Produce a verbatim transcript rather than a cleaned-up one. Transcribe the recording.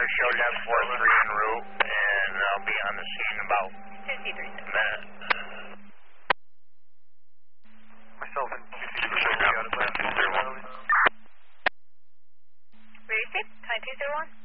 show down four three en route, and I'll be on the scene about fifty-three. a minute. Myself and Q C two got it last one. Ready, six, twenty-two zero one.